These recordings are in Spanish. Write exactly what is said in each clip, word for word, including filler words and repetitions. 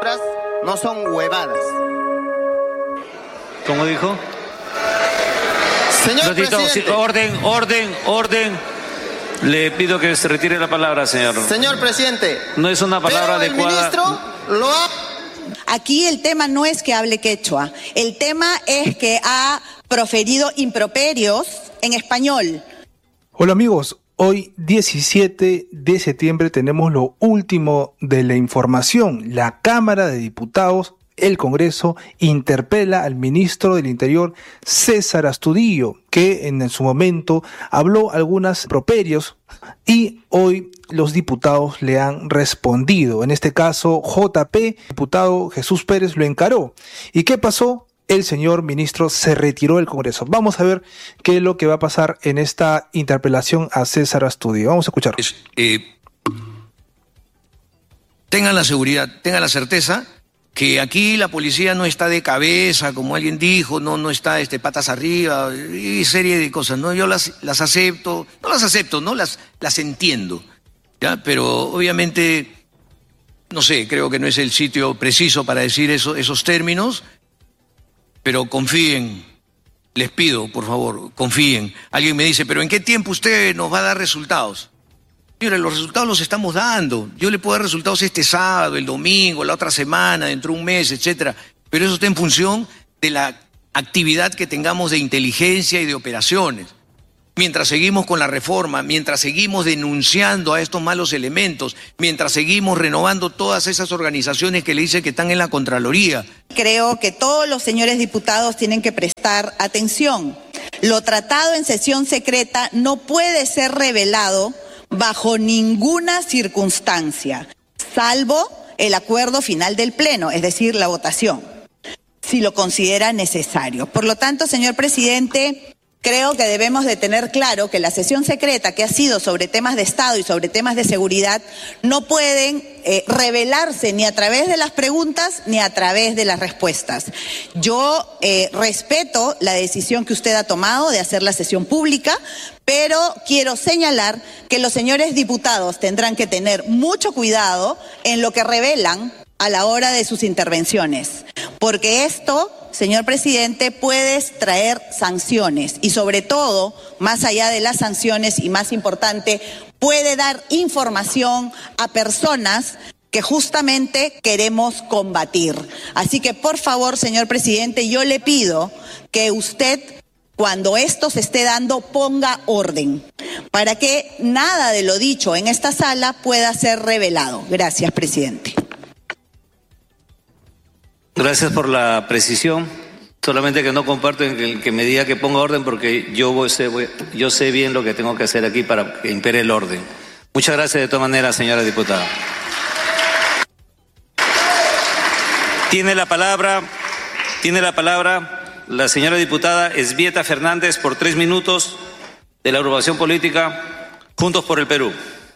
no son huevadas. ¿Cómo dijo? Señor Ratito, presidente. Sí, orden, orden, orden. Le pido que se retire la palabra, señor. Señor presidente. No es una palabra pero adecuada. El ministro lo ha... Aquí el tema no es que hable quechua, el tema es que ha proferido improperios en español. Hola amigos, hoy diecisiete de septiembre tenemos lo último de la información. La Cámara de Diputados, el Congreso, interpela al ministro del Interior, César Astudillo, que en su momento habló algunos improperios y hoy los diputados le han respondido. En este caso, J P, diputado Jesús Pérez, lo encaró. ¿Y qué pasó? El señor ministro se retiró del Congreso. Vamos a ver qué es lo que va a pasar en esta interpelación a César Astudillo. Vamos a escuchar. Eh, tengan la seguridad, tengan la certeza que aquí la policía no está de cabeza, como alguien dijo, no, no está este, patas arriba, y serie de cosas, ¿no? Yo las, las acepto, no las acepto, ¿no? Las, las entiendo, ¿ya? Pero obviamente, no sé, creo que no es el sitio preciso para decir eso, esos términos, pero confíen, les pido, por favor, confíen. Alguien me dice, ¿pero en qué tiempo usted nos va a dar resultados? Señores, los resultados los estamos dando. Yo le puedo dar resultados este sábado, el domingo, la otra semana, dentro de un mes, etcétera. Pero eso está en función de la actividad que tengamos de inteligencia y de operaciones. Mientras seguimos con la reforma, mientras seguimos denunciando a estos malos elementos, mientras seguimos renovando todas esas organizaciones que le dicen que están en la Contraloría. Creo que todos los señores diputados tienen que prestar atención. Lo tratado en sesión secreta no puede ser revelado bajo ninguna circunstancia, salvo el acuerdo final del Pleno, es decir, la votación, si lo considera necesario. Por lo tanto, señor presidente, creo que debemos de tener claro que la sesión secreta que ha sido sobre temas de Estado y sobre temas de seguridad no pueden eh, revelarse ni a través de las preguntas ni a través de las respuestas. Yo eh, respeto la decisión que usted ha tomado de hacer la sesión pública, pero quiero señalar que los señores diputados tendrán que tener mucho cuidado en lo que revelan a la hora de sus intervenciones, porque esto, señor presidente, puede traer sanciones y sobre todo, más allá de las sanciones y más importante, puede dar información a personas que justamente queremos combatir. Así que, por favor, señor presidente, yo le pido que usted, cuando esto se esté dando, ponga orden para que nada de lo dicho en esta sala pueda ser revelado. Gracias, presidente. Gracias por la precisión. Solamente que no comparto en que, que me diga que ponga orden porque yo sé, yo sé bien lo que tengo que hacer aquí para que impere el orden. Muchas gracias de todas maneras, señora diputada. Tiene la palabra, tiene la palabra la señora diputada Esbieta Fernández por tres minutos de la agrupación política Juntos por el Perú.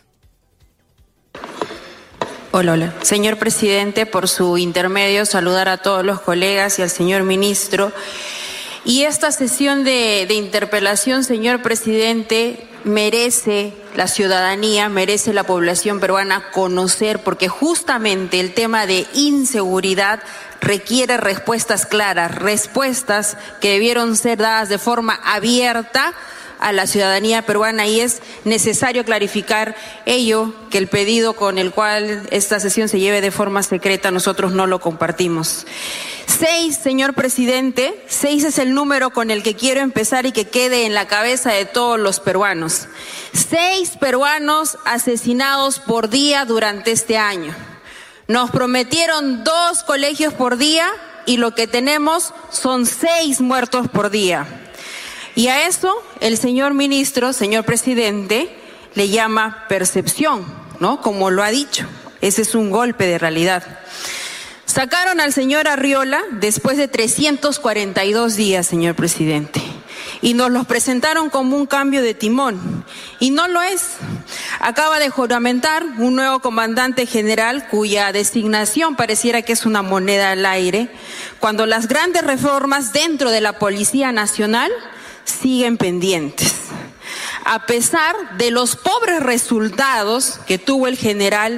Hola, hola. Señor presidente, por su intermedio, saludar a todos los colegas y al señor ministro. Y esta sesión de, de interpelación, señor presidente, merece la ciudadanía, merece la población peruana conocer, porque justamente el tema de inseguridad requiere respuestas claras, respuestas que debieron ser dadas de forma abierta a la ciudadanía peruana, y es necesario clarificar ello, que el pedido con el cual esta sesión se lleve de forma secreta nosotros no lo compartimos. Seis, señor presidente, seis es el número con el que quiero empezar y que quede en la cabeza de todos los peruanos. Seis peruanos asesinados por día durante este año. Nos prometieron dos colegios por día y lo que tenemos son seis muertos por día. Y a eso el señor ministro, señor presidente, le llama percepción, ¿no? Como lo ha dicho. Ese es un golpe de realidad. Sacaron al señor Arriola después de trescientos cuarenta y dos días, señor presidente. Y nos los presentaron como un cambio de timón. Y no lo es. Acaba de juramentar un nuevo comandante general cuya designación pareciera que es una moneda al aire, cuando las grandes reformas dentro de la Policía Nacional siguen pendientes. A pesar de los pobres resultados que tuvo el general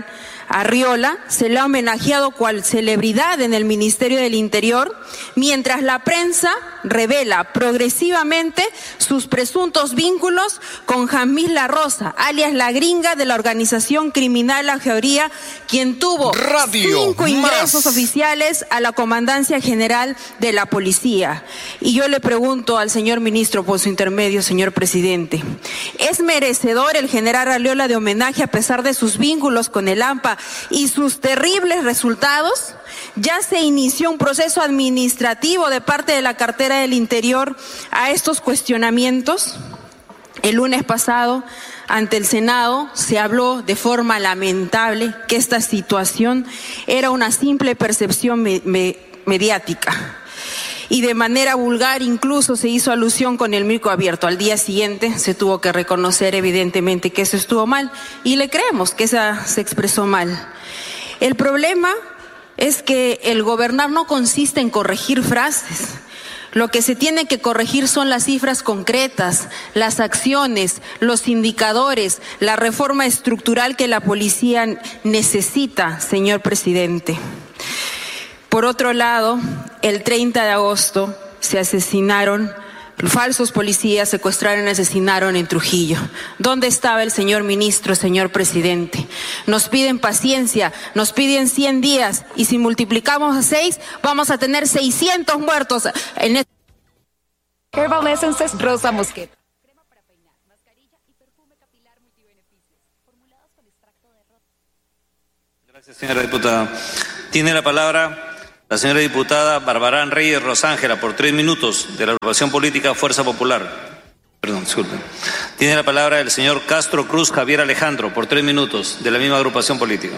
Arriola se le ha homenajeado cual celebridad en el Ministerio del Interior, mientras la prensa revela progresivamente sus presuntos vínculos con Jazmín La Rosa, alias La Gringa, de la organización criminal La Jauría, quien tuvo Radio cinco más. ingresos oficiales a la Comandancia General de la Policía. Y yo le pregunto al señor ministro, por su intermedio, señor presidente, ¿es merecedor el general Arriola de homenaje a pesar de sus vínculos con el AMPA y sus terribles resultados? Ya se inició un proceso administrativo de parte de la cartera del Interior a estos cuestionamientos. El lunes pasado, ante el Senado, se habló de forma lamentable que esta situación era una simple percepción me- me- mediática. Y de manera vulgar incluso se hizo alusión con el micro abierto. Al día siguiente se tuvo que reconocer evidentemente que eso estuvo mal y le creemos que esa se expresó mal. El problema es que el gobernar no consiste en corregir frases. Lo que se tiene que corregir son las cifras concretas, las acciones, los indicadores, la reforma estructural que la policía necesita, señor presidente. Por otro lado, el treinta de agosto se asesinaron, falsos policías secuestraron y asesinaron en Trujillo. ¿Dónde estaba el señor ministro, señor presidente? Nos piden paciencia, nos piden cien días, y si multiplicamos a seis, vamos a tener seiscientos muertos en este... Herbal Essences Rosa Mosqueta. Crema para peinar, mascarilla y perfume capilar multibeneficios, formulados con extracto de rosa. Gracias, señora diputada. Tiene la palabra la señora diputada Barbarán Reyes Rosángela, por tres minutos, de la agrupación política Fuerza Popular. Perdón, disculpen. Tiene la palabra el señor Castro Cruz Javier Alejandro, por tres minutos, de la misma agrupación política.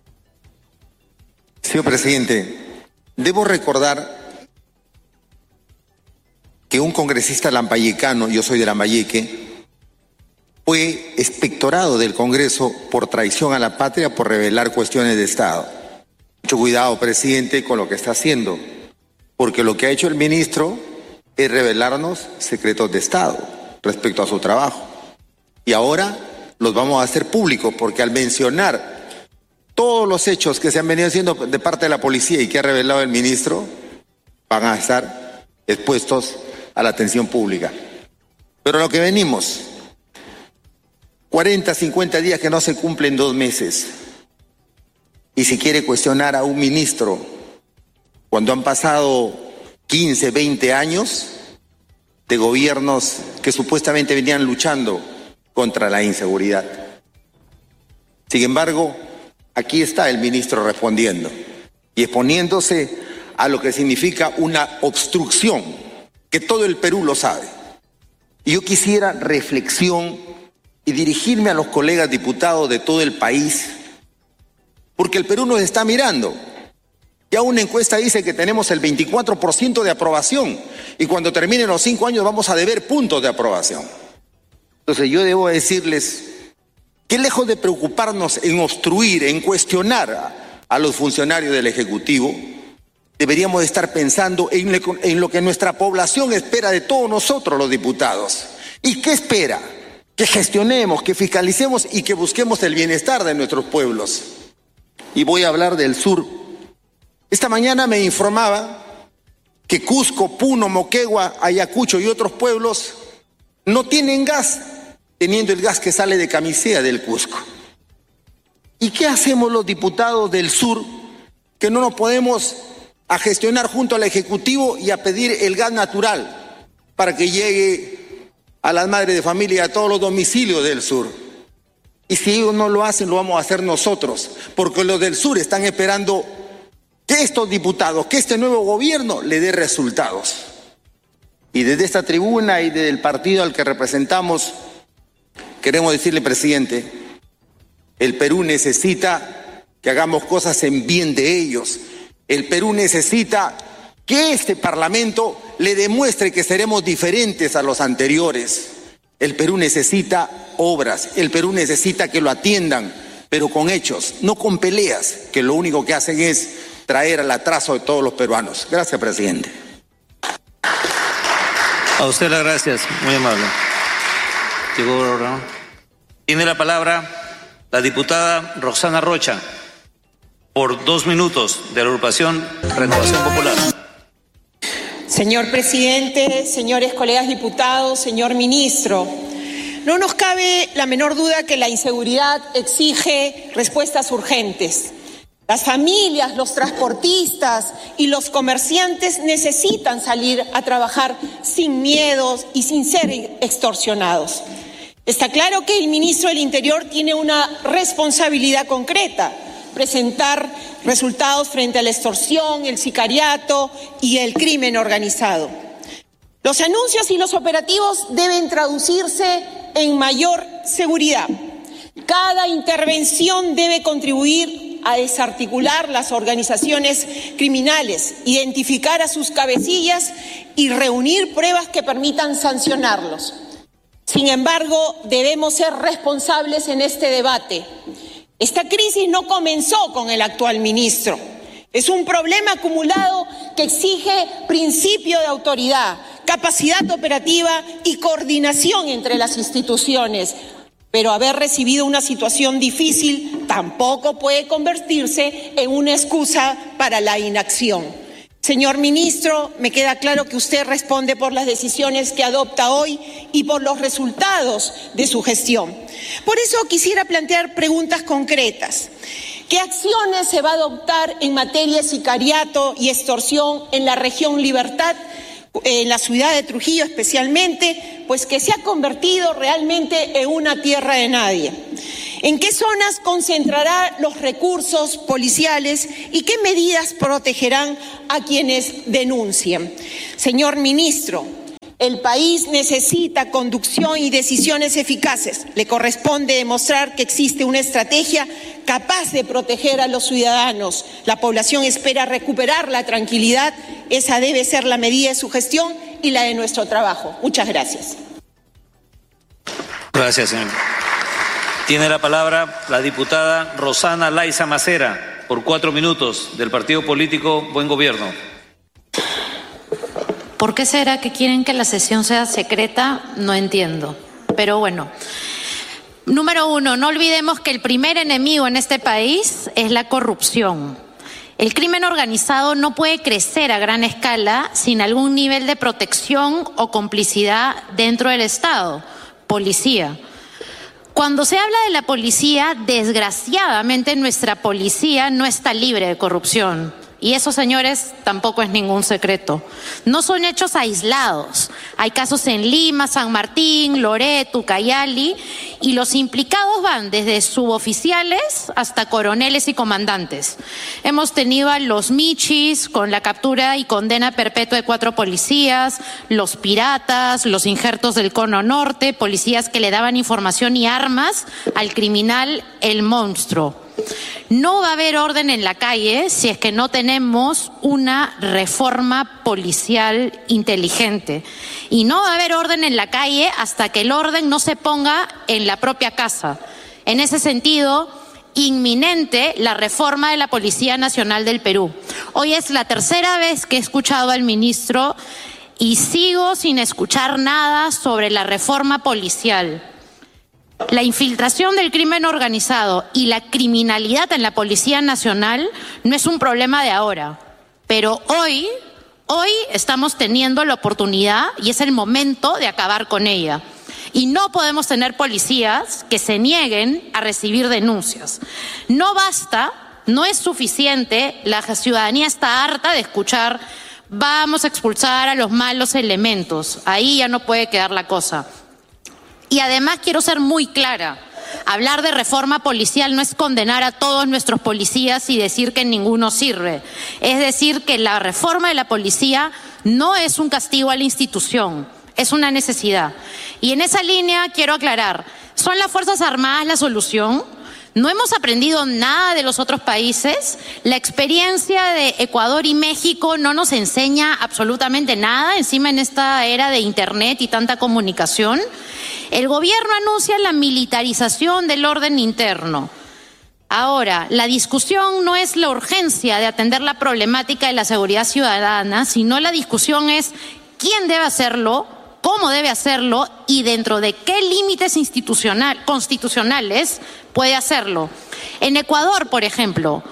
Señor presidente, debo recordar que un congresista lambayecano, yo soy de Lambayeque, fue expectorado del Congreso por traición a la patria por revelar cuestiones de Estado. Mucho cuidado, presidente, con lo que está haciendo, porque lo que ha hecho el ministro es revelarnos secretos de Estado respecto a su trabajo. Y ahora los vamos a hacer públicos, porque al mencionar todos los hechos que se han venido haciendo de parte de la policía y que ha revelado el ministro, van a estar expuestos a la atención pública. Pero lo que venimos, cuarenta, cincuenta días que no se cumplen dos meses, y si quiere cuestionar a un ministro cuando han pasado quince, veinte años de gobiernos que supuestamente venían luchando contra la inseguridad. Sin embargo, aquí está el ministro respondiendo y exponiéndose a lo que significa una obstrucción, que todo el Perú lo sabe. Y yo quisiera reflexión y dirigirme a los colegas diputados de todo el país, porque el Perú nos está mirando. Ya una encuesta dice que tenemos el veinticuatro por ciento de aprobación y cuando terminen los cinco años vamos a deber puntos de aprobación. Entonces yo debo decirles que lejos de preocuparnos en obstruir, en cuestionar a, a los funcionarios del Ejecutivo, deberíamos estar pensando en, le, en lo que nuestra población espera de todos nosotros los diputados. ¿Y qué espera? Que gestionemos, que fiscalicemos y que busquemos el bienestar de nuestros pueblos. Y voy a hablar del sur. Esta mañana me informaba que Cusco, Puno, Moquegua, Ayacucho y otros pueblos no tienen gas, teniendo el gas que sale de Camisea del Cusco. ¿Y qué hacemos los diputados del sur que no nos podemos a gestionar junto al Ejecutivo y a pedir el gas natural para que llegue a las madres de familia y a todos los domicilios del sur? Y si ellos no lo hacen, lo vamos a hacer nosotros, porque los del sur están esperando que estos diputados, que este nuevo gobierno le dé resultados. Y desde esta tribuna y desde el partido al que representamos, queremos decirle, presidente, el Perú necesita que hagamos cosas en bien de ellos. El Perú necesita que este Parlamento le demuestre que seremos diferentes a los anteriores. El Perú necesita obras, el Perú necesita que lo atiendan, pero con hechos, no con peleas, que lo único que hacen es traer al atraso de todos los peruanos. Gracias, presidente. A usted las gracias, muy amable. Tiene la palabra la diputada Roxana Rocha, Por dos minutos, de la agrupación Renovación Popular. Señor presidente, señores colegas diputados, señor ministro, no nos cabe la menor duda que la inseguridad exige respuestas urgentes. Las familias, los transportistas y los comerciantes necesitan salir a trabajar sin miedos y sin ser extorsionados. Está claro que el ministro del Interior tiene una responsabilidad concreta: presentar resultados frente a la extorsión, el sicariato y el crimen organizado. Los anuncios y los operativos deben traducirse en mayor seguridad. Cada intervención debe contribuir a desarticular las organizaciones criminales, identificar a sus cabecillas y reunir pruebas que permitan sancionarlos. Sin embargo, debemos ser responsables en este debate. Esta crisis no comenzó con el actual ministro. Es un problema acumulado que exige principio de autoridad, capacidad operativa y coordinación entre las instituciones. Pero haber recibido una situación difícil tampoco puede convertirse en una excusa para la inacción. Señor ministro, me queda claro que usted responde por las decisiones que adopta hoy y por los resultados de su gestión. Por eso quisiera plantear preguntas concretas. ¿Qué acciones se va a adoptar en materia de sicariato y extorsión en la región Libertad, en la ciudad de Trujillo especialmente, pues que se ha convertido realmente en una tierra de nadie? ¿En qué zonas concentrará los recursos policiales y qué medidas protegerán a quienes denuncien? Señor ministro, el país necesita conducción y decisiones eficaces. Le corresponde demostrar que existe una estrategia capaz de proteger a los ciudadanos. La población espera recuperar la tranquilidad. Esa debe ser la medida de su gestión y la de nuestro trabajo. Muchas gracias. Gracias, señor. Tiene la palabra la diputada Rosana Laiza Macera, por cuatro minutos, del partido político Buen Gobierno. ¿Por qué será que quieren que la sesión sea secreta? No entiendo. Pero bueno. Número uno, no olvidemos que el primer enemigo en este país es la corrupción. El crimen organizado no puede crecer a gran escala sin algún nivel de protección o complicidad dentro del Estado. Policía. Cuando se habla de la policía, desgraciadamente nuestra policía no está libre de corrupción. Y eso, señores, tampoco es ningún secreto. No son hechos aislados. Hay casos en Lima, San Martín, Loreto, Ucayali, y los implicados van desde suboficiales hasta coroneles y comandantes. Hemos tenido a los Michis con la captura y condena perpetua de cuatro policías, los piratas, los injertos del Cono Norte, policías que le daban información y armas al criminal El Monstruo. No va a haber orden en la calle si es que no tenemos una reforma policial inteligente. Y no va a haber orden en la calle hasta que el orden no se ponga en la propia casa. En ese sentido, inminente la reforma de la Policía Nacional del Perú. Hoy es la tercera vez que he escuchado al ministro y sigo sin escuchar nada sobre la reforma policial. La infiltración del crimen organizado y la criminalidad en la Policía Nacional no es un problema de ahora, pero hoy, hoy estamos teniendo la oportunidad y es el momento de acabar con ella. Y no podemos tener policías que se nieguen a recibir denuncias. No basta, no es suficiente, la ciudadanía está harta de escuchar vamos a expulsar a los malos elementos. Ahí ya no puede quedar la cosa. Y además quiero ser muy clara, hablar de reforma policial no es condenar a todos nuestros policías y decir que ninguno sirve. Es decir, que la reforma de la policía no es un castigo a la institución, es una necesidad. Y en esa línea quiero aclarar, ¿son las Fuerzas Armadas la solución? ¿No hemos aprendido nada de los otros países? La experiencia de Ecuador y México no nos enseña absolutamente nada, encima en esta era de internet y tanta comunicación. El gobierno anuncia la militarización del orden interno. Ahora, la discusión no es la urgencia de atender la problemática de la seguridad ciudadana, sino la discusión es quién debe hacerlo, cómo debe hacerlo y dentro de qué límites institucional, constitucionales puede hacerlo. En Ecuador, por ejemplo,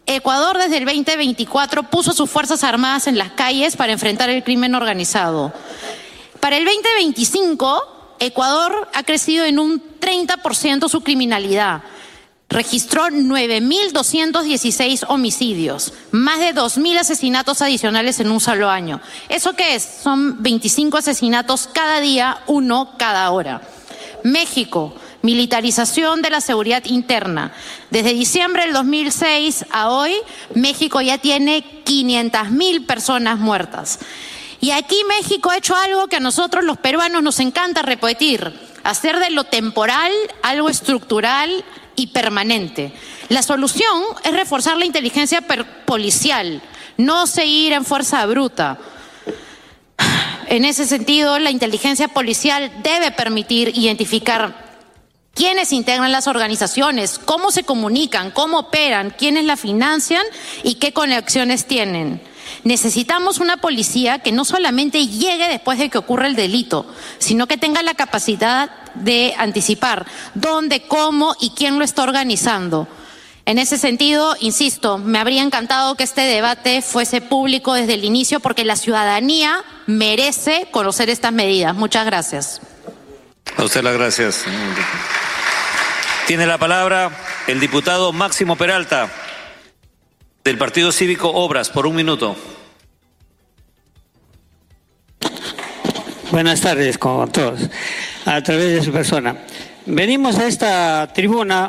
Ecuador desde el veinte veinticuatro puso sus Fuerzas Armadas en las calles para enfrentar el crimen organizado. Para el veinte veinticinco, Ecuador ha crecido en un treinta por ciento su criminalidad. Registró nueve mil doscientos dieciséis homicidios, más de dos mil asesinatos adicionales en un solo año. ¿Eso qué es? Son veinticinco asesinatos cada día, uno cada hora. México, militarización de la seguridad interna. Desde diciembre del dos mil seis a hoy, México ya tiene quinientas mil personas muertas. Y aquí México ha hecho algo que a nosotros los peruanos nos encanta repetir, hacer de lo temporal algo estructural y permanente. La solución es reforzar la inteligencia policial, no seguir en fuerza bruta. En ese sentido, la inteligencia policial debe permitir identificar quiénes integran las organizaciones, cómo se comunican, cómo operan, quiénes la financian y qué conexiones tienen. Necesitamos una policía que no solamente llegue después de que ocurra el delito, sino que tenga la capacidad de anticipar dónde, cómo y quién lo está organizando. En ese sentido, insisto, me habría encantado que este debate fuese público desde el inicio porque la ciudadanía merece conocer estas medidas. Muchas gracias. A usted las gracias. Tiene la palabra el diputado Máximo Peralta, del Partido Cívico Obras, por un minuto. Buenas tardes con todos, a través de su persona. Venimos a esta tribuna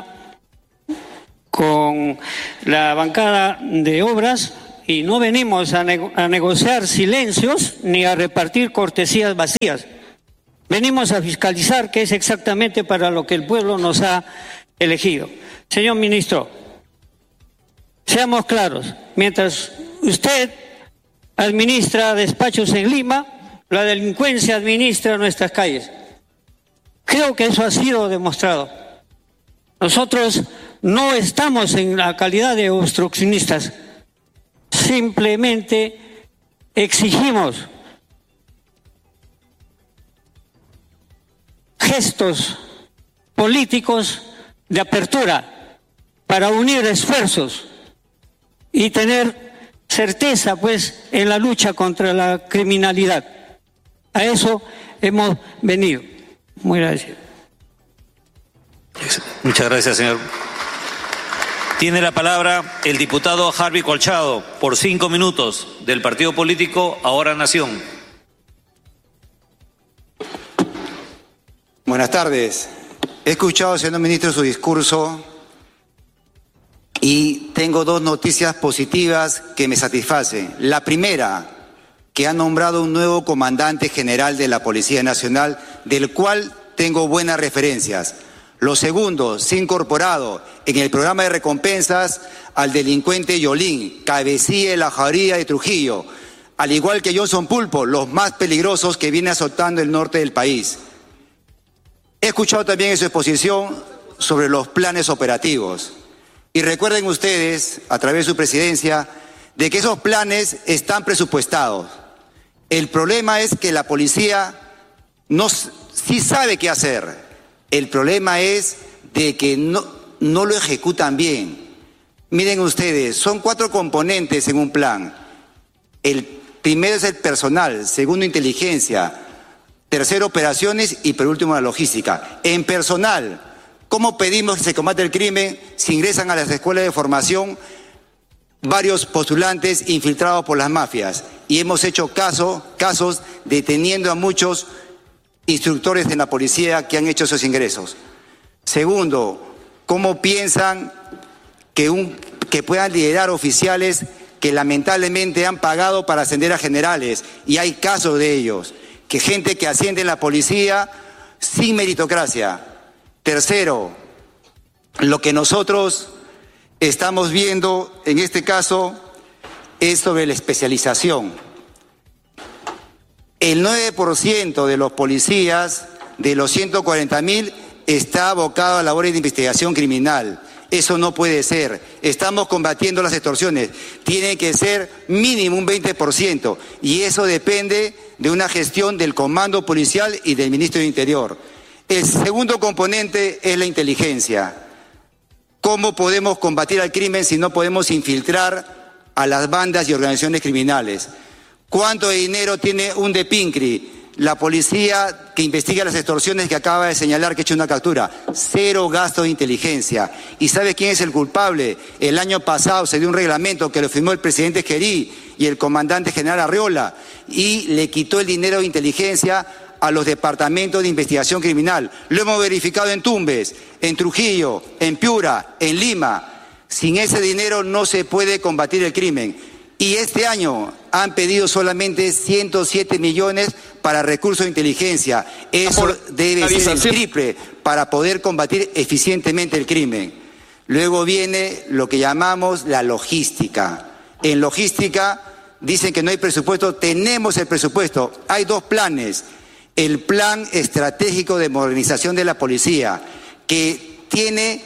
con la bancada de Obras y no venimos a, nego- a negociar silencios ni a repartir cortesías vacías. Venimos a fiscalizar, que es exactamente para lo que el pueblo nos ha elegido. Señor ministro, seamos claros, mientras usted administra despachos en Lima, la delincuencia administra nuestras calles. Creo que eso ha sido demostrado. Nosotros no estamos en la calidad de obstruccionistas, simplemente exigimos gestos políticos de apertura para unir esfuerzos y tener certeza, pues, en la lucha contra la criminalidad. A eso hemos venido. Muy gracias. Muchas gracias, señor. Tiene la palabra el diputado Harvey Colchado, por cinco minutos, del partido político Ahora Nación. Buenas tardes. He escuchado, señor ministro, su discurso y tengo dos noticias positivas que me satisfacen. La primera, que ha nombrado un nuevo comandante general de la Policía Nacional, del cual tengo buenas referencias. Lo segundo, se ha incorporado en el programa de recompensas al delincuente Yolín, cabecilla de la Jauría de Trujillo, al igual que Johnson Pulpo, los más peligrosos que viene azotando el norte del país. He escuchado también en su exposición sobre los planes operativos. Y recuerden ustedes, a través de su presidencia, de que esos planes están presupuestados. El problema es que la policía no, sí sabe qué hacer. El problema es de que no, no lo ejecutan bien. Miren ustedes, son cuatro componentes en un plan. El primero es el personal, segundo inteligencia, tercero operaciones y por último la logística. En personal, ¿cómo pedimos que se combate el crimen si ingresan a las escuelas de formación varios postulantes infiltrados por las mafias? Y hemos hecho caso, casos deteniendo a muchos instructores de la policía que han hecho esos ingresos. Segundo, ¿cómo piensan que, un, que puedan liderar oficiales que lamentablemente han pagado para ascender a generales? Y hay casos de ellos, que gente que asciende en la policía sin meritocracia. Tercero, lo que nosotros estamos viendo en este caso es sobre la especialización. El nueve por ciento de los policías, de los ciento cuarenta mil, está abocado a labores de investigación criminal. Eso no puede ser. Estamos combatiendo las extorsiones. Tiene que ser mínimo un veinte por ciento. Y eso depende de una gestión del Comando Policial y del Ministro del Interior. El segundo componente es la inteligencia. ¿cómo podemos combatir al crimen si no podemos infiltrar a las bandas y organizaciones criminales? ¿Cuánto dinero tiene un Depincri? La policía que investiga las extorsiones que acaba de señalar que ha hecho una captura. Cero gasto de inteligencia. ¿Y sabe quién es el culpable? El año pasado se dio un reglamento que lo firmó el presidente Gerí y el comandante general Arriola y le quitó el dinero de inteligencia a los departamentos de investigación criminal. Lo hemos verificado en Tumbes, en Trujillo, en Piura, en Lima. Sin ese dinero no se puede combatir el crimen. Y este año han pedido solamente ciento siete millones para recursos de inteligencia. Eso debe ser el triple para poder combatir eficientemente el crimen. Luego viene lo que llamamos la logística. En logística dicen que no hay presupuesto. Tenemos el presupuesto. Hay dos planes. El plan estratégico de modernización de la policía, que tiene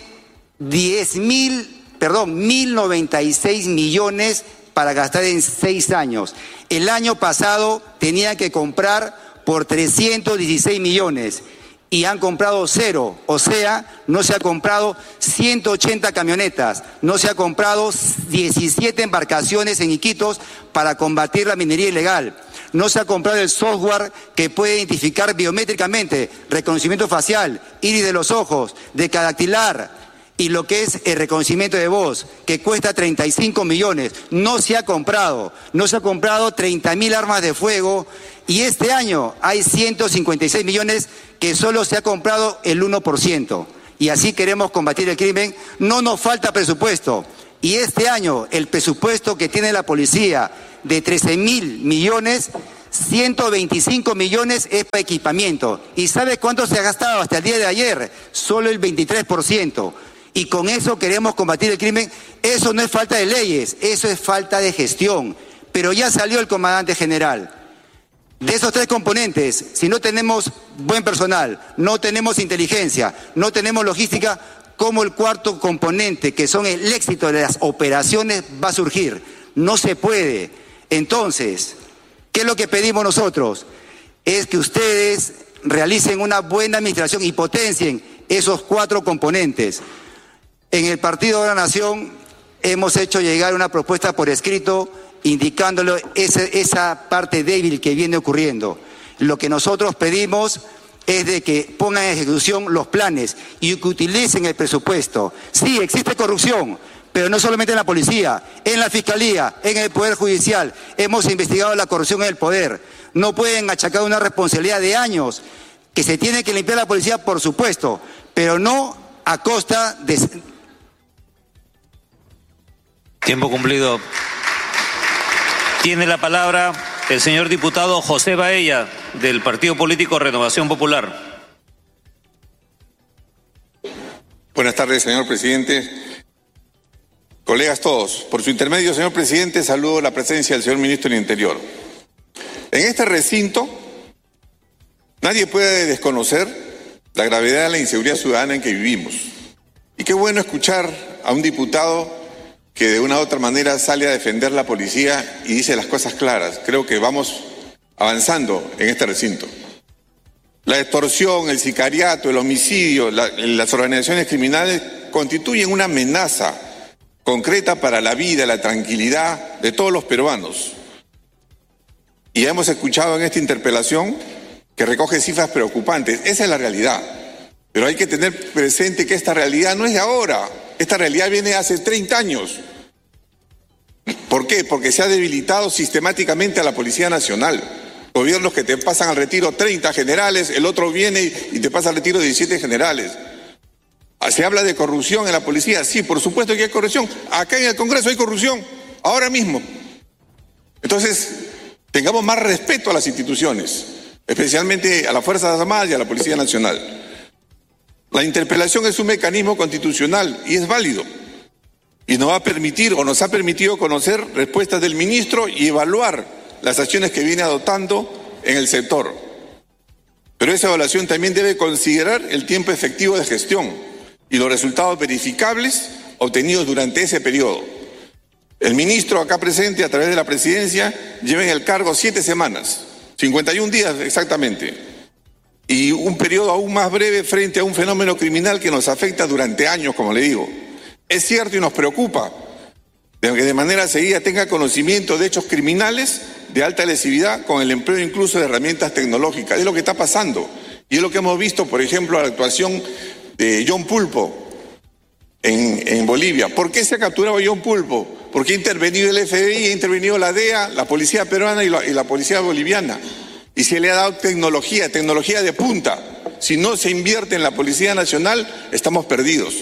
diez mil, perdón, mil noventa y seis millones para gastar en seis años. El año pasado tenían que comprar por trescientos dieciséis millones y han comprado cero, o sea, no se ha comprado ciento ochenta camionetas, no se ha comprado diecisiete embarcaciones en Iquitos para combatir la minería ilegal, no se ha comprado el software que puede identificar biométricamente, reconocimiento facial, iris de los ojos, decadactilar, y lo que es el reconocimiento de voz, que cuesta treinta y cinco millones, no se ha comprado, no se ha comprado treinta mil armas de fuego, y este año hay ciento cincuenta y seis millones que solo se ha comprado el uno por ciento, y así queremos combatir el crimen. No nos falta presupuesto, y este año el presupuesto que tiene la policía de trece mil millones, ciento veinticinco millones es para equipamiento, y ¿sabe cuánto se ha gastado hasta el día de ayer? Solo el veintitrés por ciento. Y con eso queremos combatir el crimen. Eso no es falta de leyes, eso es falta de gestión. Pero ya salió el comandante general. De esos tres componentes, si no tenemos buen personal, no tenemos inteligencia, no tenemos logística, ¿cómo el cuarto componente, que son el éxito de las operaciones, va a surgir? No se puede. Entonces, ¿qué es lo que pedimos nosotros? Es que ustedes realicen una buena administración y potencien esos cuatro componentes. En el Partido de la Nación hemos hecho llegar una propuesta por escrito indicándole esa, esa parte débil que viene ocurriendo. Lo que nosotros pedimos es de que pongan en ejecución los planes y que utilicen el presupuesto. Sí, existe corrupción, pero no solamente en la policía, en la Fiscalía, en el Poder Judicial. Hemos investigado la corrupción en el poder. No pueden achacar una responsabilidad de años, que se tiene que limpiar la policía, por supuesto, pero no a costa de... Tiempo cumplido. Tiene la palabra el señor diputado José Baella, del Partido Político Renovación Popular. Buenas tardes, señor presidente. Colegas todos, por su intermedio, señor presidente, saludo la presencia del señor ministro del Interior. En este recinto, nadie puede desconocer la gravedad de la inseguridad ciudadana en que vivimos. Y qué bueno escuchar a un diputado que de una u otra manera sale a defender la policía y dice las cosas claras. Creo que vamos avanzando en este recinto. La extorsión, el sicariato, el homicidio, la, las organizaciones criminales constituyen una amenaza concreta para la vida, la tranquilidad de todos los peruanos. Y hemos escuchado en esta interpelación que recoge cifras preocupantes. Esa es la realidad. Pero hay que tener presente que esta realidad no es de ahora. Esta realidad viene de hace treinta años. ¿Por qué? Porque se ha debilitado sistemáticamente a la Policía Nacional. Gobiernos que te pasan al retiro treinta generales, el otro viene y te pasa al retiro diecisiete generales. ¿Se habla de corrupción en la policía? Sí, por supuesto que hay corrupción. Acá en el Congreso hay corrupción, ahora mismo. Entonces, tengamos más respeto a las instituciones, especialmente a las Fuerzas Armadas y a la Policía Nacional. La interpelación es un mecanismo constitucional y es válido. Y nos va a permitir, o nos ha permitido conocer respuestas del ministro y evaluar las acciones que viene adoptando en el sector. Pero esa evaluación también debe considerar el tiempo efectivo de gestión y los resultados verificables obtenidos durante ese periodo. El ministro acá presente, a través de la presidencia, lleva en el cargo siete semanas, cincuenta y un días exactamente. Y un periodo aún más breve frente a un fenómeno criminal que nos afecta durante años, como le digo. Es cierto y nos preocupa de que de manera seguida tenga conocimiento de hechos criminales de alta lesividad con el empleo incluso de herramientas tecnológicas. Es lo que está pasando. Y es lo que hemos visto, por ejemplo, la actuación de John Pulpo en, en Bolivia. ¿Por qué se ha capturado a John Pulpo? Porque ha intervenido el F B I, ha intervenido la D E A, la policía peruana y la, y la policía boliviana. Y se le ha dado tecnología, tecnología de punta. Si no se invierte en la Policía Nacional, estamos perdidos.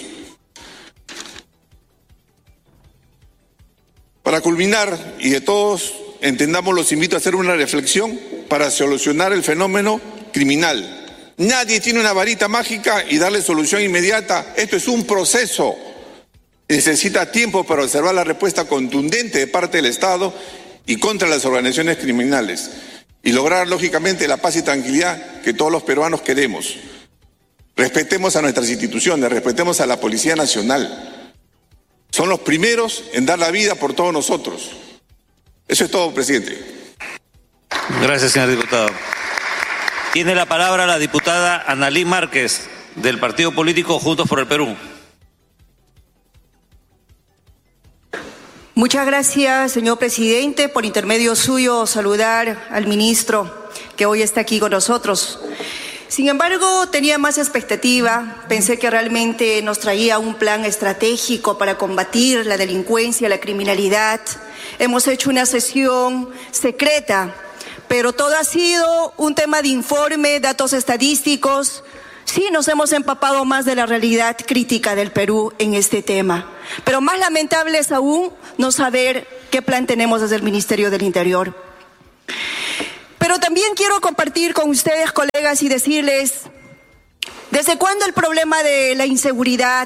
Para culminar, y de todos entendamos, los invito a hacer una reflexión para solucionar el fenómeno criminal. Nadie tiene una varita mágica y darle solución inmediata. Esto es un proceso. Necesita tiempo para observar la respuesta contundente de parte del Estado y contra las organizaciones criminales y lograr, lógicamente, la paz y tranquilidad que todos los peruanos queremos. Respetemos a nuestras instituciones, respetemos a la Policía Nacional. Son los primeros en dar la vida por todos nosotros. Eso es todo, presidente. Gracias, señor diputado. Tiene la palabra la diputada Analí Márquez, del partido político Juntos por el Perú. Muchas gracias, señor presidente. Por intermedio suyo, saludar al ministro que hoy está aquí con nosotros. Sin embargo, tenía más expectativa. Pensé que realmente nos traía un plan estratégico para combatir la delincuencia, la criminalidad. Hemos hecho una sesión secreta, pero todo ha sido un tema de informe, datos estadísticos. Sí, nos hemos empapado más de la realidad crítica del Perú en este tema. Pero más lamentable es aún no saber qué plan tenemos desde el Ministerio del Interior. Pero también quiero compartir con ustedes, colegas, y decirles, ¿desde cuándo el problema de la inseguridad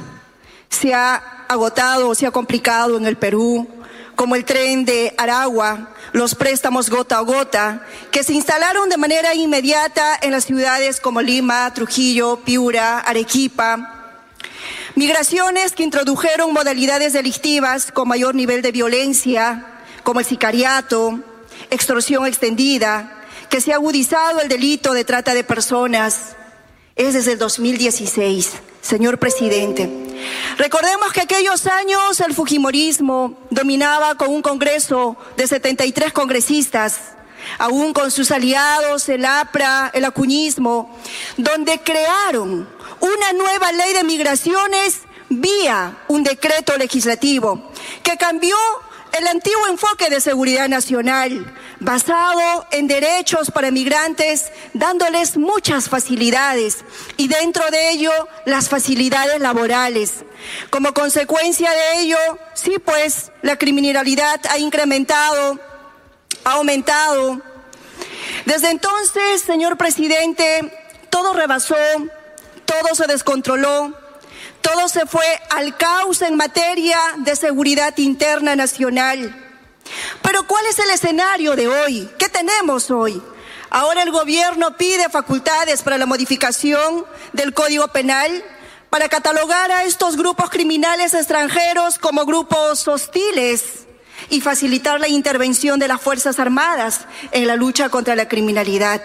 se ha agotado o se ha complicado en el Perú? Como el tren de Aragua, los préstamos gota a gota, que se instalaron de manera inmediata en las ciudades como Lima, Trujillo, Piura, Arequipa. Migraciones que introdujeron modalidades delictivas con mayor nivel de violencia, como el sicariato, extorsión extendida, que se ha agudizado el delito de trata de personas. Es desde el dos mil dieciséis, señor presidente. Recordemos que aquellos años el fujimorismo dominaba con un congreso de setenta y tres congresistas, aún con sus aliados, el APRA, el acuñismo, donde crearon una nueva ley de migraciones vía un decreto legislativo que cambió el antiguo enfoque de seguridad nacional, basado en derechos para migrantes, dándoles muchas facilidades y dentro de ello las facilidades laborales. Como consecuencia de ello, sí, pues la criminalidad ha incrementado, ha aumentado. Desde entonces, señor presidente, todo rebasó, todo se descontroló. Todo se fue al caos en materia de seguridad interna nacional. Pero ¿cuál es el escenario de hoy? ¿Qué tenemos hoy? Ahora el gobierno pide facultades para la modificación del Código Penal para catalogar a estos grupos criminales extranjeros como grupos hostiles y facilitar la intervención de las Fuerzas Armadas en la lucha contra la criminalidad.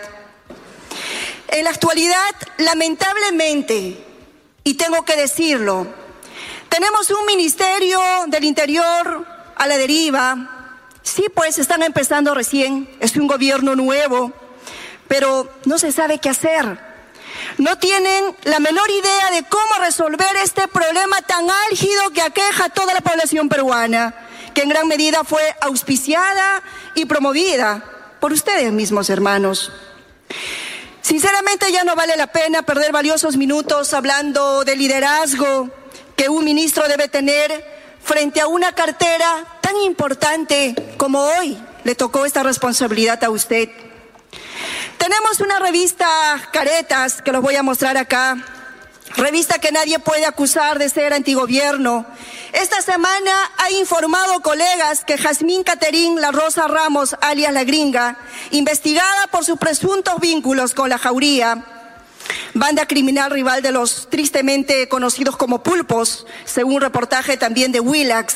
En la actualidad, lamentablemente, y tengo que decirlo, tenemos un Ministerio del Interior a la deriva. Sí, pues están empezando recién, es un gobierno nuevo, pero no se sabe qué hacer. No tienen la menor idea de cómo resolver este problema tan álgido que aqueja a toda la población peruana, que en gran medida fue auspiciada y promovida por ustedes mismos, hermanos. Sinceramente ya no vale la pena perder valiosos minutos hablando del liderazgo que un ministro debe tener frente a una cartera tan importante como hoy le tocó esta responsabilidad a usted. Tenemos una revista Caretas que los voy a mostrar acá, revista que nadie puede acusar de ser antigobierno. Esta semana ha informado, colegas, que Jazmín Caterín La Rosa Ramos, alias La Gringa, investigada por sus presuntos vínculos con la Jauría, banda criminal rival de los tristemente conocidos como pulpos, según reportaje también de Willax,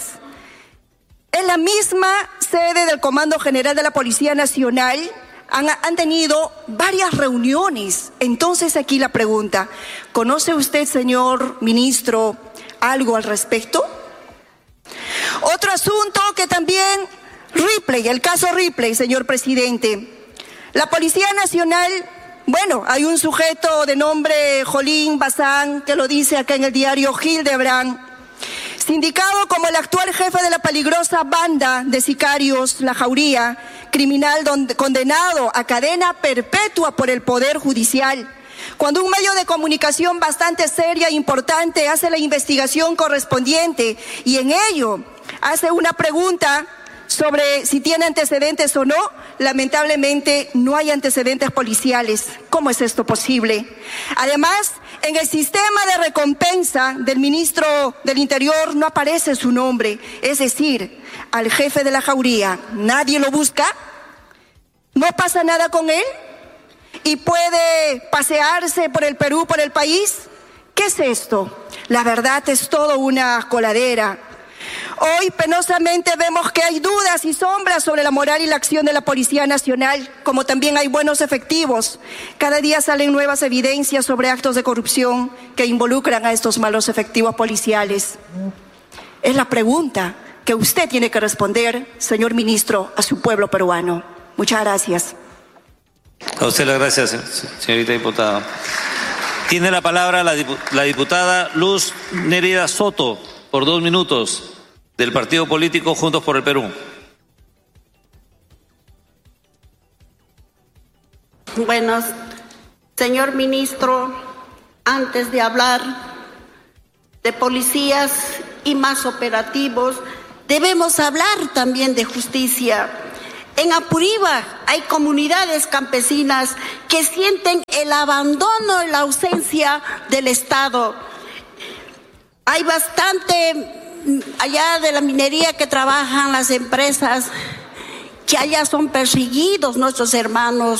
es la misma sede del Comando General de la Policía Nacional. Han, han tenido varias reuniones. Entonces aquí la pregunta, ¿conoce usted, señor ministro, algo al respecto? Otro asunto que también, Ripley, el caso Ripley, señor presidente. La Policía Nacional, bueno, hay un sujeto de nombre Jolín Bazán que lo dice acá en el diario Hildebrand, sindicado como el actual jefe de la peligrosa banda de sicarios La Jauría, criminal donde, condenado a cadena perpetua por el Poder Judicial. Cuando un medio de comunicación bastante seria e importante hace la investigación correspondiente y en ello hace una pregunta sobre si tiene antecedentes o no, lamentablemente no hay antecedentes policiales. ¿Cómo es esto posible? Además, en el sistema de recompensa del ministro del Interior no aparece su nombre, es decir, al jefe de La Jauría nadie lo busca, no pasa nada con él y puede pasearse por el Perú, por el país. ¿Qué es esto? La verdad es todo una coladera. Hoy penosamente vemos que hay dudas y sombras sobre la moral y la acción de la Policía Nacional, como también hay buenos efectivos. Cada día salen nuevas evidencias sobre actos de corrupción que involucran a estos malos efectivos policiales. Es la pregunta que usted tiene que responder, señor ministro, a su pueblo peruano. Muchas gracias. A usted las gracias, señorita diputada. Tiene la palabra la, dipu la diputada Luz Nérida Soto, por dos minutos, del partido político Juntos por el Perú. Bueno, señor ministro, antes de hablar de policías y más operativos, debemos hablar también de justicia. En Apurímac hay comunidades campesinas que sienten el abandono y la ausencia del Estado. Hay bastante allá de la minería que trabajan las empresas, que allá son perseguidos nuestros hermanos